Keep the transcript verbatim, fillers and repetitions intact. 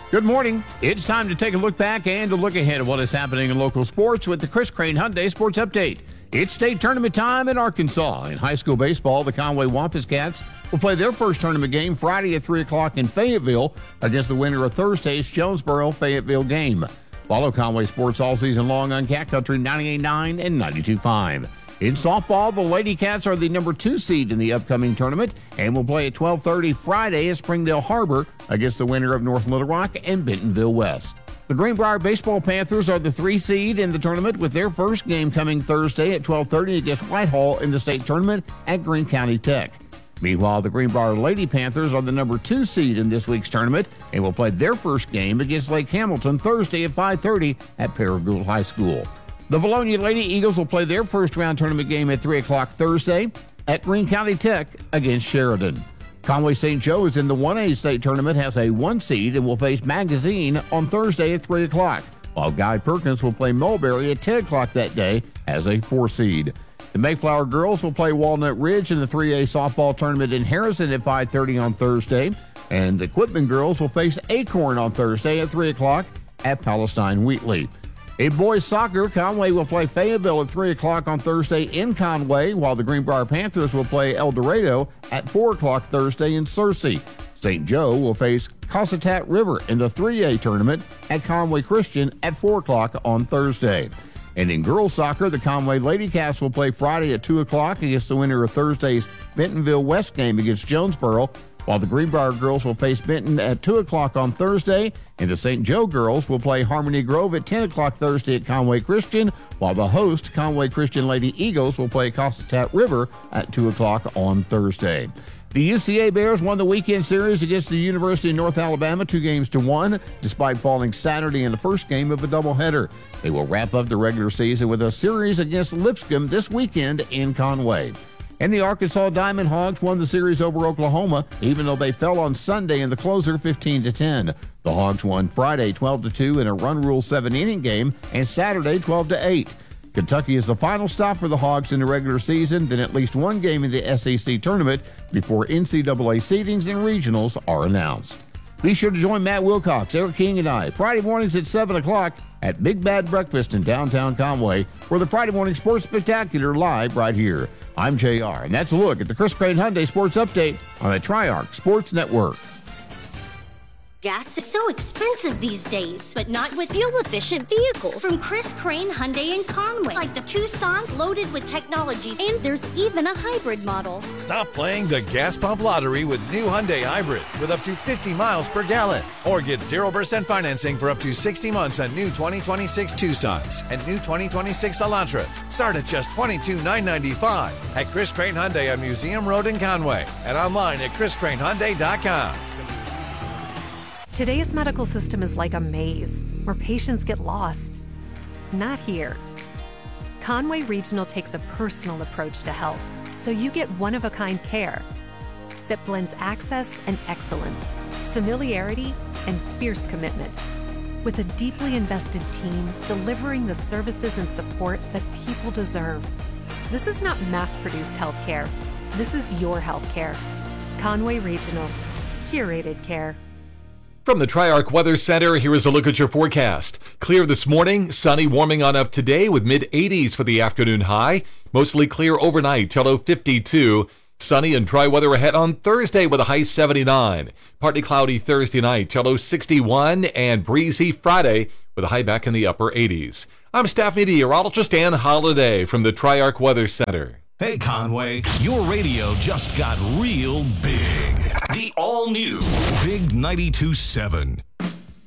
Good morning. It's time to take a look back and a look ahead of what is happening in local sports with the Chris Crane Hyundai Sports Update. It's state tournament time in Arkansas. In high school baseball, the Conway Wampus Cats will play their first tournament game Friday at three o'clock in Fayetteville against the winner of Thursday's Jonesboro-Fayetteville game. Follow Conway sports all season long on Cat Country ninety-eight point nine and ninety-two point five. In softball, the Lady Cats are the number two seed in the upcoming tournament and will play at twelve thirty Friday at Springdale Harbor against the winner of North Little Rock and Bentonville West. The Greenbrier Baseball Panthers are the three seed in the tournament with their first game coming Thursday at twelve thirty against Whitehall in the state tournament at Greene County Tech. Meanwhile, the Greenbrier Lady Panthers are the number two seed in this week's tournament and will play their first game against Lake Hamilton Thursday at five thirty at Paragould High School. The Bologna Lady Eagles will play their first round tournament game at three o'clock Thursday at Greene County Tech against Sheridan. Conway Saint Joe is in the one A state tournament, has a one seed, and will face Magazine on Thursday at three o'clock, while Guy Perkins will play Mulberry at ten o'clock that day as a four seed. The Mayflower girls will play Walnut Ridge in the three A softball tournament in Harrison at five thirty on Thursday, and the Quitman girls will face Acorn on Thursday at three o'clock at Palestine Wheatley. In boys soccer, Conway will play Fayetteville at three o'clock on Thursday in Conway, while the Greenbrier Panthers will play El Dorado at four o'clock Thursday in Searcy. Saint Joe will face Cossatat River in the three A tournament at Conway Christian at four o'clock on Thursday. And in girls soccer, the Conway Lady Cats will play Friday at two o'clock against the winner of Thursday's Bentonville West game against Jonesboro, while the Greenbrier girls will face Benton at two o'clock on Thursday, and the Saint Joe girls will play Harmony Grove at ten o'clock Thursday at Conway Christian, while the host, Conway Christian Lady Eagles, will play Cossatat River at two o'clock on Thursday. The U C A Bears won the weekend series against the University of North Alabama two games to one, despite falling Saturday in the first game of a doubleheader. They will wrap up the regular season with a series against Lipscomb this weekend in Conway. And the Arkansas Diamond Hogs won the series over Oklahoma, even though they fell on Sunday in the closer fifteen to ten. The Hogs won Friday twelve to two in a run rule seven inning game, and Saturday twelve to eight. Kentucky is the final stop for the Hogs in the regular season, then at least one game in the S E C tournament before N C double A seedings and regionals are announced. Be sure to join Matt Wilcox, Eric King, and I Friday mornings at seven o'clock at Big Bad Breakfast in downtown Conway for the Friday Morning Sports Spectacular live right here. I'm J R, and that's a look at the Chris Crane Hyundai Sports Update on the Tri-Arc Sports Network. Gas is so expensive these days, but not with fuel-efficient vehicles from Chris Crane Hyundai in Conway, like the Tucson's loaded with technology, and there's even a hybrid model. Stop playing the gas pump lottery with new Hyundai hybrids with up to fifty miles per gallon, or get zero percent financing for up to sixty months on new twenty twenty-six Tucsons and new twenty twenty-six Elantras. Start at just twenty-two thousand nine hundred ninety-five dollars at Chris Crane Hyundai on Museum Road in Conway and online at chris crane hyundai dot com. Today's medical system is like a maze where patients get lost. Not here. Conway Regional takes a personal approach to health, so you get one-of-a-kind care that blends access and excellence, familiarity and fierce commitment, with a deeply invested team delivering the services and support that people deserve. This is not mass-produced healthcare. This is your healthcare. Conway Regional. Curated care. From the Tri-Arc Weather Center, here is a look at your forecast. Clear this morning, sunny, warming on up today with mid eighties for the afternoon high. Mostly clear overnight, till fifty-two. Sunny and dry weather ahead on Thursday with a high seventy-nine. Partly cloudy Thursday night, till sixty-one. And breezy Friday with a high back in the upper eighties. I'm staff meteorologist Ann Holiday from the Tri-Arc Weather Center. Hey Conway, your radio just got real big. The all-new Big ninety-two point seven.